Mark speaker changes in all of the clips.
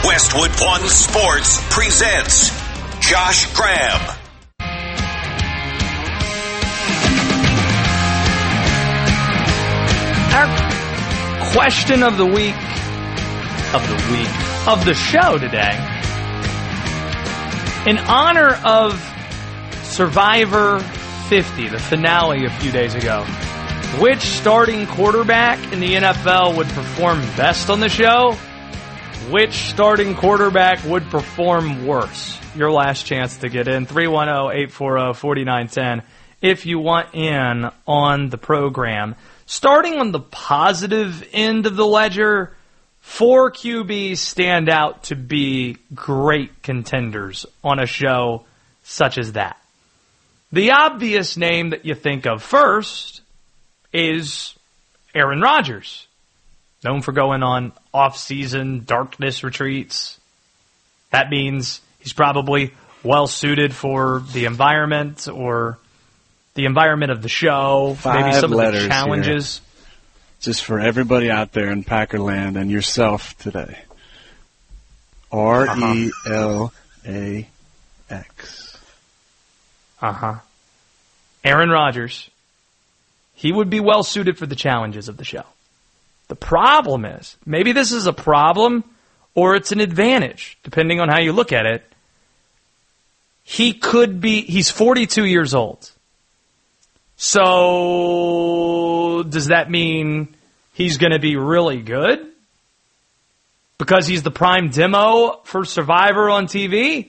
Speaker 1: Westwood One Sports presents Josh Graham.
Speaker 2: Our question of the show today, in honor of Survivor 50, the finale a few days ago, which starting quarterback in the NFL would perform best on the show? Which starting quarterback would perform worse? Your last chance to get in, 310-840-4910, if you want in on the program. Starting on the positive end of the ledger, 4 QBs stand out to be great contenders on a show such as that. The obvious name that you think of first is Aaron Rodgers, known for going on off-season darkness retreats. That means he's probably well-suited for the environment or the environment of the show, maybe some of the challenges.
Speaker 3: Here. Just for everybody out there in Packerland and yourself today. RELAX.
Speaker 2: Aaron Rodgers. He would be well suited for the challenges of the show. The problem is, maybe this is a problem or it's an advantage, depending on how you look at it. He's 42 years old. So, does that mean he's going to be really good? Because he's the prime demo for Survivor on TV?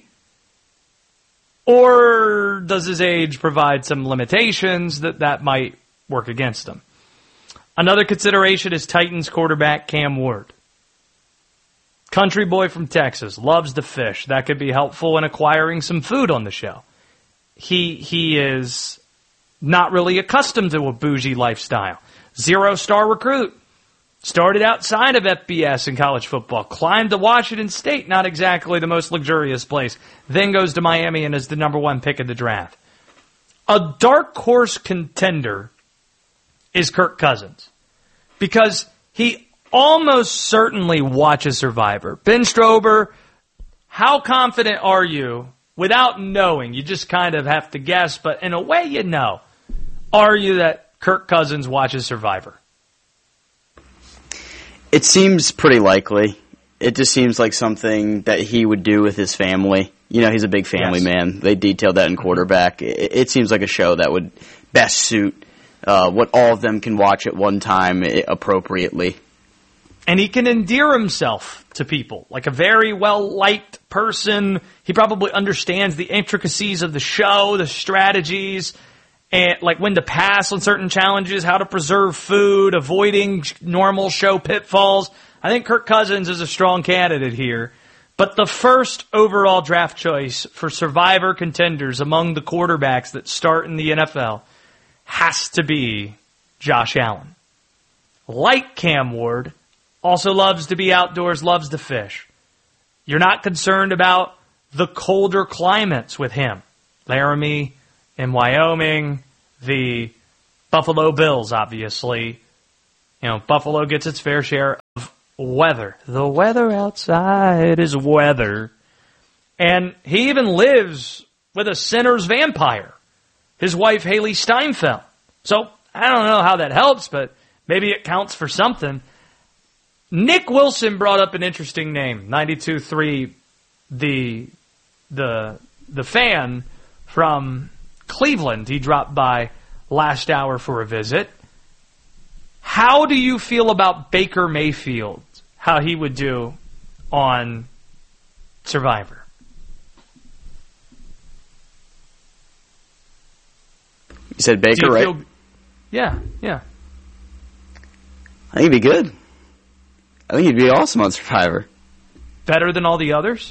Speaker 2: Or does his age provide some limitations that might work against him? Another consideration is Titans quarterback Cam Ward. Country boy from Texas, loves to fish. That could be helpful in acquiring some food on the show. He is not really accustomed to a bougie lifestyle. 0-star recruit. Started outside of FBS in college football. Climbed to Washington State, not exactly the most luxurious place. Then goes to Miami and is the number 1 pick of the draft. A dark horse contender is Kirk Cousins, because he almost certainly watches Survivor. Ben Strober, how confident are you without knowing? You just kind of have to guess, but in a way you know. Are you that Kirk Cousins watches Survivor?
Speaker 4: It seems pretty likely. It just seems like something that he would do with his family. You know, he's a big family man. They detailed that in Quarterback. It seems like a show that would best suit what all of them can watch at one time appropriately.
Speaker 2: And he can endear himself to people, like a very well-liked person. He probably understands the intricacies of the show, the strategies, and like when to pass on certain challenges, how to preserve food, avoiding normal show pitfalls. I think Kirk Cousins is a strong candidate here. But the first overall draft choice for Survivor contenders among the quarterbacks that start in the NFL has to be Josh Allen. Like Cam Ward, also loves to be outdoors, loves to fish. You're not concerned about the colder climates with him. Laramie in Wyoming, the Buffalo Bills, obviously. You know, Buffalo gets its fair share of weather. The weather outside is weather. And he even lives with a sinner's vampire, his wife, Haley Steinfeld. So, I don't know how that helps, but maybe it counts for something. Nick Wilson brought up an interesting name, 92.3, the fan from Cleveland. He dropped by last hour for a visit. How do you feel about Baker Mayfield, how he would do on Survivor?
Speaker 4: You said Baker, right?
Speaker 2: Yeah.
Speaker 4: I think he'd be good. I think he'd be awesome on Survivor.
Speaker 2: Better than all the others?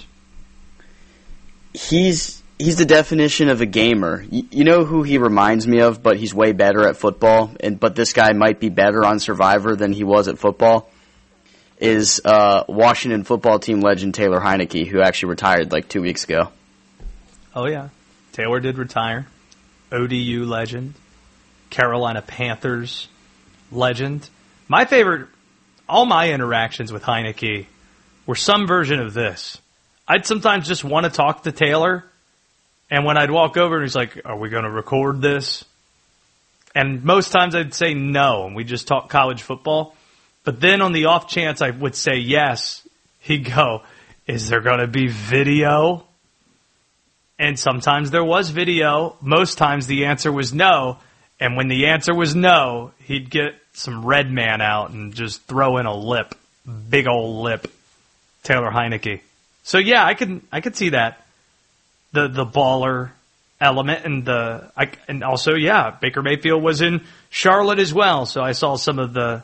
Speaker 4: He's the definition of a gamer. You know who he reminds me of, but he's way better at football, but this guy might be better on Survivor than he was at football, is Washington football team legend Taylor Heineke, who actually retired like 2 weeks ago.
Speaker 2: Oh, yeah. Taylor did retire. ODU legend. Carolina Panthers legend. My favorite, all my interactions with Heineke were some version of this. I'd sometimes just want to talk to Taylor, and when I'd walk over and he's like, are we going to record this? And most times I'd say no, and we'd just talk college football. But then on the off chance I would say yes, he'd go, is there going to be video? And sometimes there was video. Most times the answer was no. And when the answer was no, he'd get some Red Man out and just throw in a lip. Big old lip. Taylor Heineke. So yeah, I could see that. The baller element and also Baker Mayfield was in Charlotte as well. So I saw some of the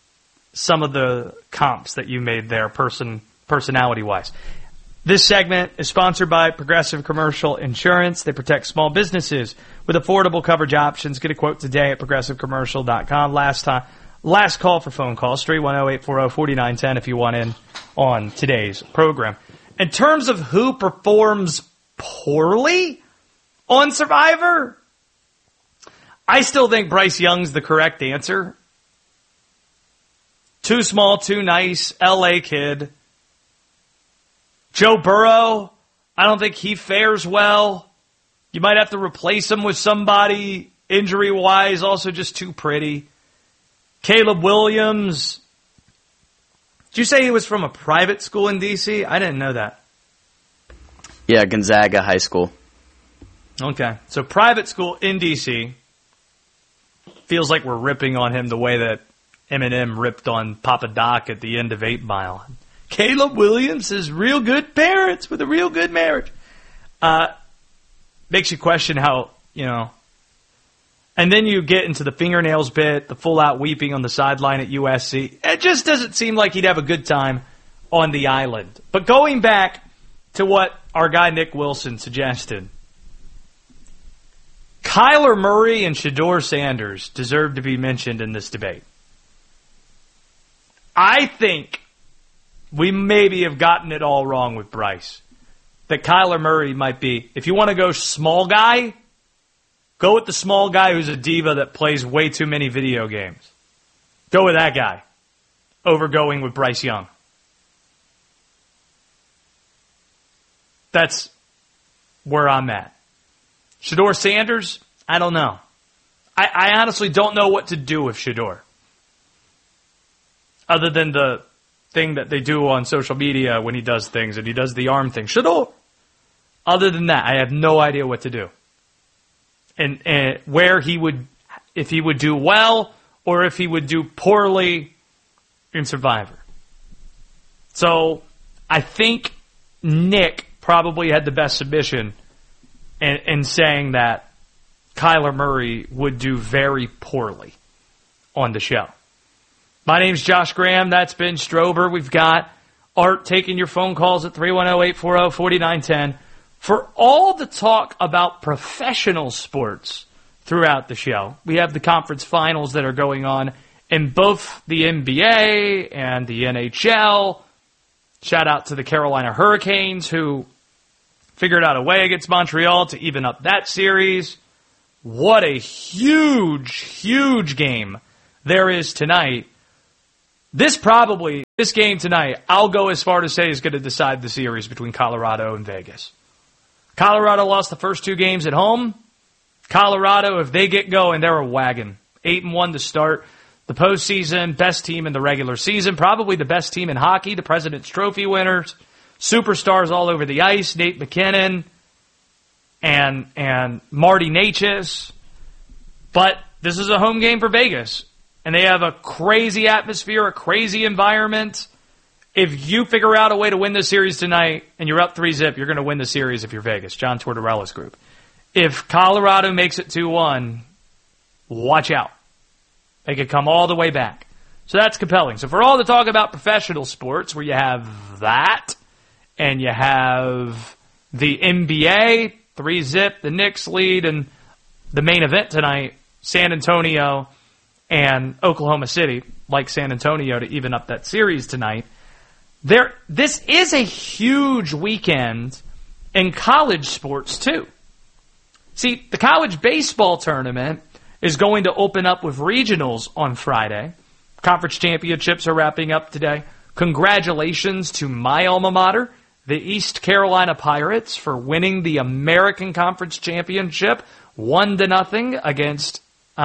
Speaker 2: comps that you made there, personality wise. This segment is sponsored by Progressive Commercial Insurance. They protect small businesses with affordable coverage options. Get a quote today at progressivecommercial.com. Last call for phone calls, 310-840-4910 if you want in on today's program. In terms of who performs poorly on Survivor, I still think Bryce Young's the correct answer. Too small, too nice, LA kid. Joe Burrow, I don't think he fares well. You might have to replace him with somebody injury-wise, also just too pretty. Caleb Williams. Did you say he was from a private school in D.C.? I didn't know that.
Speaker 4: Yeah, Gonzaga High School.
Speaker 2: Okay, so private school in D.C. Feels like we're ripping on him the way that Eminem ripped on Papa Doc at the end of 8 Mile. Caleb Williams has real good parents with a real good marriage. Makes you question how, and then you get into the fingernails bit, the full-out weeping on the sideline at USC. It just doesn't seem like he'd have a good time on the island. But going back to what our guy Nick Wilson suggested, Kyler Murray and Shedeur Sanders deserve to be mentioned in this debate. I think we maybe have gotten it all wrong with Bryce. That Kyler Murray might be, if you want to go small guy, go with the small guy who's a diva that plays way too many video games. Go with that guy over going with Bryce Young. That's where I'm at. Shedeur Sanders, I don't know. I honestly don't know what to do with Shedeur. Other than the thing that they do on social media when he does things, and he does the arm thing. Shedeur. Other than that, I have no idea what to do. And where he would, if he would do well, or if he would do poorly in Survivor. So, I think Nick probably had the best submission in saying that Kyler Murray would do very poorly on the show. My name's Josh Graham. That's Ben Strober. We've got Art taking your phone calls at 310-840-4910. For all the talk about professional sports throughout the show, we have the conference finals that are going on in both the NBA and the NHL. Shout out to the Carolina Hurricanes, who figured out a way against Montreal to even up that series. What a huge, huge game there is tonight. This game tonight, I'll go as far to say is going to decide the series between Colorado and Vegas. Colorado lost the first 2 games at home. Colorado, if they get going, they're a wagon. 8-1 to start the postseason, best team in the regular season, probably the best team in hockey, the President's Trophy winners, superstars all over the ice, Nate McKinnon and Marty Necas. But this is a home game for Vegas, and they have a crazy atmosphere, a crazy environment. If you figure out a way to win this series tonight and you're up 3-0, you're going to win the series if you're Vegas. John Tortorella's group. If Colorado makes it 2-1, watch out. They could come all the way back. So that's compelling. So for all the talk about professional sports, where you have that, and you have the NBA, 3-0, the Knicks lead, and the main event tonight, San Antonio and Oklahoma City, like San Antonio to even up that series tonight. This is a huge weekend in college sports, too. See, the college baseball tournament is going to open up with regionals on Friday. Conference championships are wrapping up today. Congratulations to my alma mater, the East Carolina Pirates, for winning the American Conference Championship 1-0 against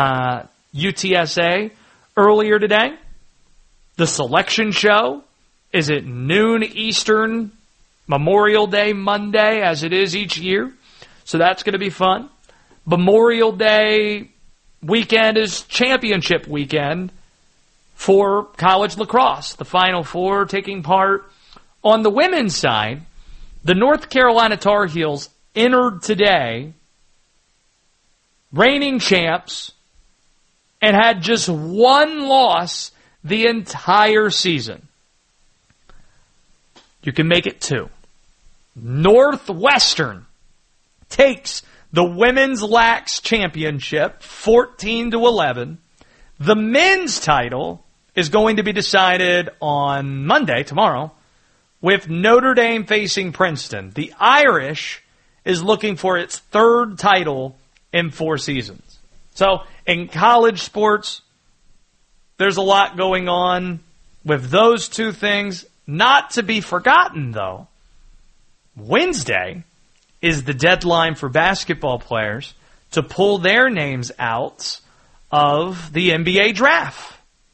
Speaker 2: UTSA earlier today. The selection show is at noon Eastern, Memorial Day Monday, as it is each year. So that's going to be fun. Memorial Day weekend is championship weekend for college lacrosse. The Final Four taking part. On the women's side, the North Carolina Tar Heels entered today reigning champs and had just one loss the entire season. You can make it two. Northwestern takes the Women's Lax Championship 14-11. The men's title is going to be decided on Monday, tomorrow, with Notre Dame facing Princeton. The Irish is looking for its third title in 4 seasons. So, in college sports, there's a lot going on with those two things. Not to be forgotten, though, Wednesday is the deadline for basketball players to pull their names out of the NBA draft.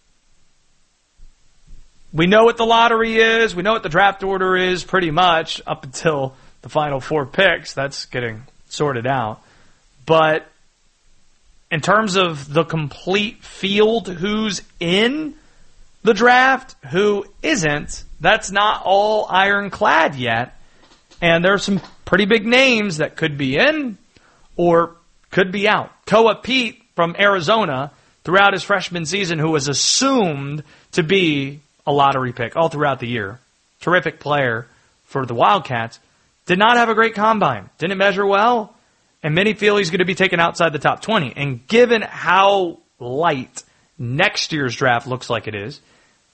Speaker 2: We know what the lottery is. We know what the draft order is pretty much up until the final 4 picks. That's getting sorted out. But in terms of the complete field, who's in the draft, who isn't, that's not all ironclad yet. And there are some pretty big names that could be in or could be out. Koa Pete from Arizona, throughout his freshman season, who was assumed to be a lottery pick all throughout the year, terrific player for the Wildcats, did not have a great combine, didn't measure well, and many feel he's going to be taken outside the top 20. And given how light next year's draft looks like it is,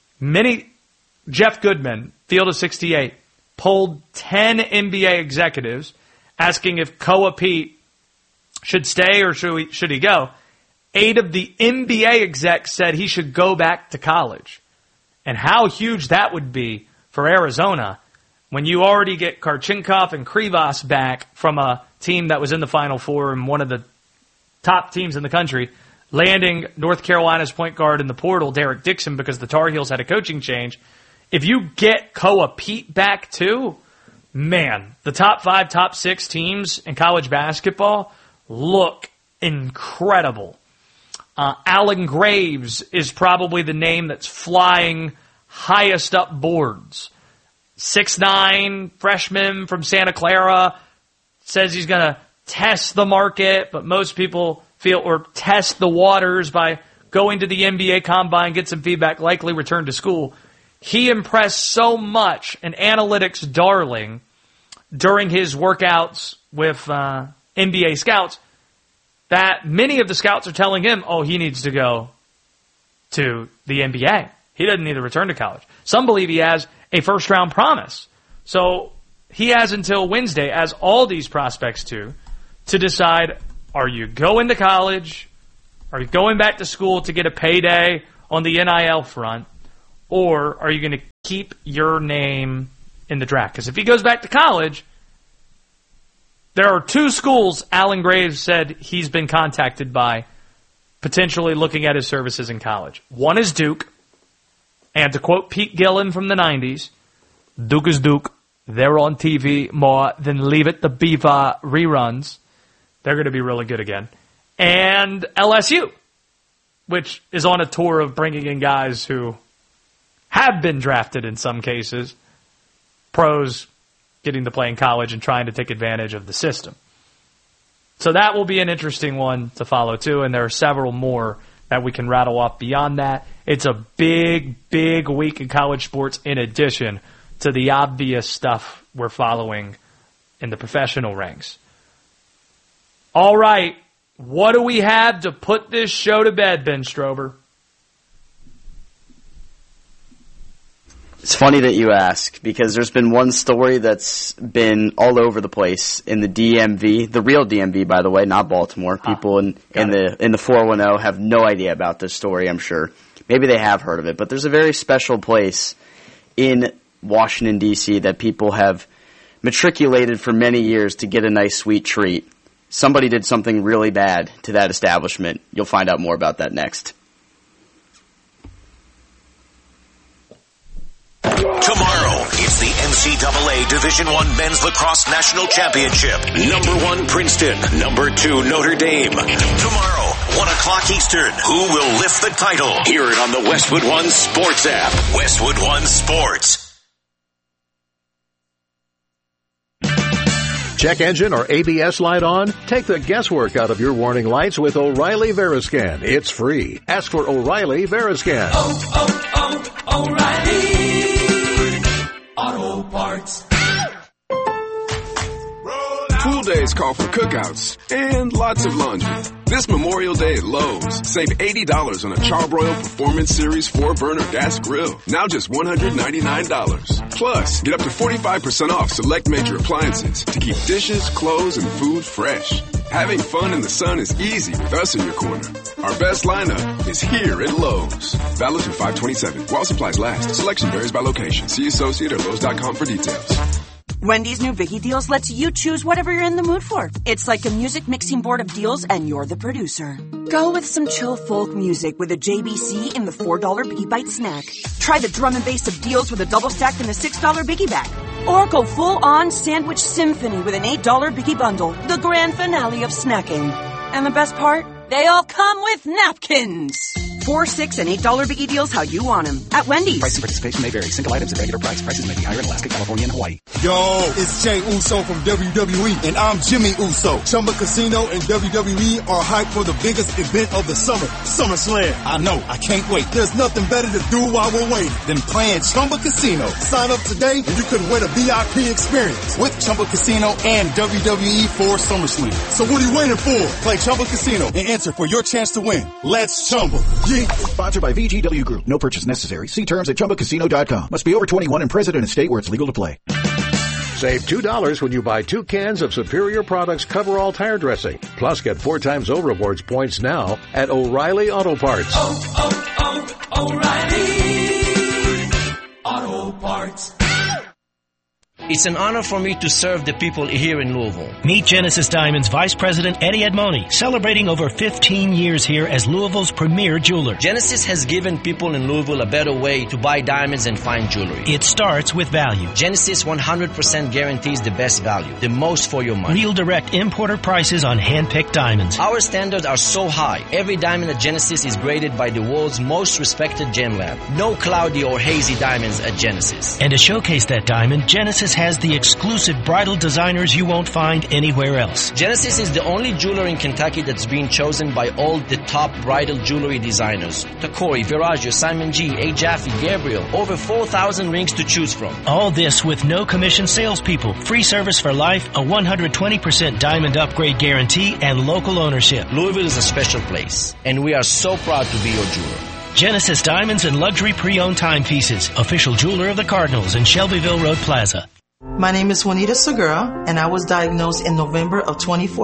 Speaker 2: Jeff Goodman, field of 68, polled 10 NBA executives asking if Koa Pete should stay or should he go. 8 of the NBA execs said he should go back to college. And how huge that would be for Arizona when you already get Karchinkov and Krivas back from a team that was in the Final Four and one of the top teams in the country, landing North Carolina's point guard in the portal, Derek Dixon, because the Tar Heels had a coaching change. If you get Koa Pete back too, man, the top 5, top 6 teams in college basketball look incredible. Alan Graves is probably the name that's flying highest up boards. 6'9", freshman from Santa Clara, says he's going to test the market, but most people feel, or test the waters by going to the NBA Combine, get some feedback, likely return to school. He impressed so much, an analytics darling, during his workouts with NBA scouts, that many of the scouts are telling him, oh, he needs to go to the NBA. He doesn't need to return to college. Some believe he has a first-round promise. So he has until Wednesday, as all these prospects do, to decide, are you going to college? Are you going back to school to get a payday on the NIL front? Or are you going to keep your name in the draft? Because if he goes back to college, there are 2 schools Alan Graves said he's been contacted by potentially looking at his services in college. One is Duke, and to quote Pete Gillen from the 90s, Duke is Duke. They're on TV more than Leave It to Beaver reruns. They're going to be really good again. And LSU, which is on a tour of bringing in guys who have been drafted in some cases, pros getting to play in college and trying to take advantage of the system. So that will be an interesting one to follow too, and there are several more that we can rattle off beyond that. It's a big, big week in college sports in addition to the obvious stuff we're following in the professional ranks. All right, what do we have to put this show to bed, Ben Strober?
Speaker 4: It's funny that you ask, because there's been one story that's been all over the place in the DMV, the real DMV, by the way, not Baltimore. People in the 410 have no idea about this story, I'm sure. Maybe they have heard of it, but there's a very special place in Washington, D.C. that people have matriculated for many years to get a nice sweet treat. Somebody did something really bad to that establishment. You'll find out more about that next.
Speaker 1: Tomorrow, it's the NCAA Division I Men's Lacrosse National Championship. Number 1, Princeton. Number 2, Notre Dame. Tomorrow, 1 o'clock Eastern. Who will lift the title? Hear it on the Westwood One Sports app. Westwood One Sports.
Speaker 5: Check engine or ABS light on? Take the guesswork out of your warning lights with O'Reilly Veriscan. It's free. Ask for O'Reilly Veriscan.
Speaker 6: O'Reilly Auto Parts.
Speaker 7: Pool days call for cookouts and lots of laundry. This Memorial Day at Lowe's, save $80 on a Charbroil Performance Series 4-burner gas grill. Now just $199. Plus, get up to 45% off select major appliances to keep dishes, clothes, and food fresh. Having fun in the sun is easy with us in your corner. Our best lineup is here at Lowe's. Valid through 5/27. While supplies last. Selection varies by location. See associate or Lowe's.com for details.
Speaker 8: Wendy's new Biggie Deals lets you choose whatever you're in the mood for. It's like a music mixing board of deals, and you're the producer. Go with some chill folk music with a JBC in the $4 Biggie Bite snack. Try the drum and bass of deals with a double stack in the $6 Biggie Bag. Or go full-on sandwich symphony with an $8 Biggie Bundle, the grand finale of snacking. And the best part? They all come with napkins. $4, $6, and $8 Biggie Deals how you want them. At Wendy's.
Speaker 9: Price and participation may vary. Single items at regular price. Prices may be higher in Alaska, California, and Hawaii.
Speaker 10: Yo, it's Jey Uso from WWE, and I'm Jimmy Uso. Chumba Casino and WWE are hyped for the biggest event of the summer, SummerSlam. I know, I can't wait. There's nothing better to do while we're waiting than playing Chumba Casino. Sign up today, and you could win a VIP experience with Chumba Casino and WWE for SummerSlam. So what are you waiting for? Play Chumba Casino and enter for your chance to win. Let's Chumba. Yeah.
Speaker 11: Sponsored by VGW Group. No purchase necessary. See terms at ChumbaCasino.com. Must be over 21 and present in a state where it's legal to play.
Speaker 5: Save $2 when you buy 2 cans of Superior Products Coverall tire dressing. Plus, get 4 times O Rewards points now at O'Reilly Auto Parts.
Speaker 6: O'Reilly Auto Parts.
Speaker 12: It's an honor for me to serve the people here in Louisville.
Speaker 13: Meet Genesis Diamonds Vice President Eddie Edmoni, celebrating over 15 years here as Louisville's premier jeweler.
Speaker 12: Genesis has given people in Louisville a better way to buy diamonds and fine jewelry.
Speaker 13: It starts with value.
Speaker 12: Genesis 100% guarantees the best value, the most for your money.
Speaker 13: Real direct importer prices on hand-picked diamonds.
Speaker 12: Our standards are so high. Every diamond at Genesis is graded by the world's most respected gem lab. No cloudy or hazy diamonds at Genesis.
Speaker 13: And to showcase that diamond, Genesis has the exclusive bridal designers you won't find anywhere else.
Speaker 12: Genesis is the only jeweler in Kentucky that's been chosen by all the top bridal jewelry designers. Tacori, Viraggio, Simon G, A. Jaffe, Gabriel. Over 4,000 rings to choose from.
Speaker 13: All this with no commission salespeople, free service for life, a 120% diamond upgrade guarantee, and local ownership.
Speaker 12: Louisville is a special place, and we are so proud to be your jeweler.
Speaker 13: Genesis Diamonds and Luxury Pre-Owned Timepieces, official jeweler of the Cardinals in Shelbyville Road Plaza.
Speaker 14: My name is Juanita Segura, and I was diagnosed in November of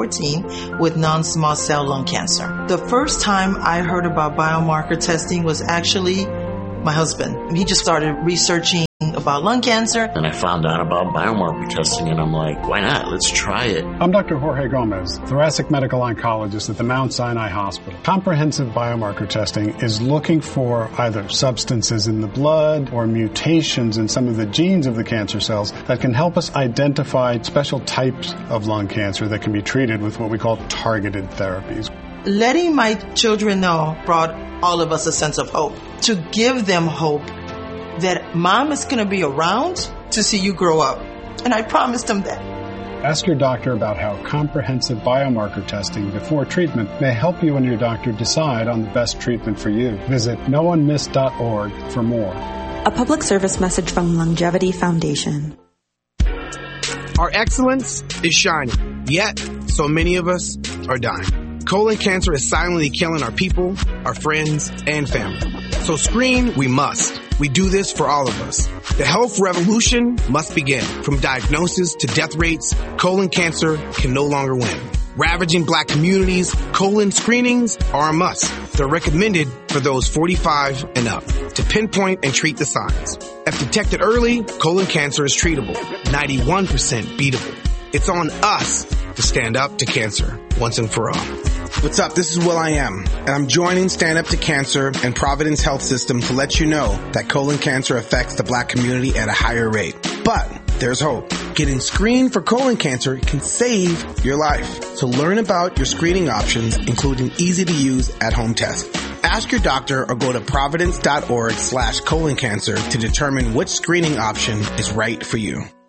Speaker 14: 2014 with non-small cell lung cancer. The first time I heard about biomarker testing was actually my husband. He just started researching about lung cancer.
Speaker 15: And I found out about biomarker testing, and I'm like, why not? Let's try it.
Speaker 16: I'm Dr. Jorge Gomez, thoracic medical oncologist at the Mount Sinai Hospital. Comprehensive biomarker testing is looking for either substances in the blood or mutations in some of the genes of the cancer cells that can help us identify special types of lung cancer that can be treated with what we call targeted therapies.
Speaker 14: Letting my children know brought all of us a sense of hope. To give them hope that mom is going to be around to see you grow up. And I promised them that.
Speaker 16: Ask your doctor about how comprehensive biomarker testing before treatment may help you and your doctor decide on the best treatment for you. Visit noonemiss.org for more.
Speaker 17: A public service message from Longevity Foundation.
Speaker 18: Our excellence is shining, yet so many of us are dying. Colon cancer is silently killing our people, our friends, and family. So screen we must. We do this for all of us. The health revolution must begin. From diagnosis to death rates, colon cancer can no longer win. Ravaging black communities, colon screenings are a must. They're recommended for those 45 and up to pinpoint and treat the signs. If detected early, colon cancer is treatable, 91% beatable. It's on us to stand up to cancer once and for all. What's up? This is Will I Am, and I'm joining Stand Up to Cancer and Providence Health System to let you know that colon cancer affects the Black community at a higher rate. But there's hope. Getting screened for colon cancer can save your life. So learn about your screening options, including easy-to-use at-home tests. Ask your doctor or go to providence.org/colon cancer to determine which screening option is right for you.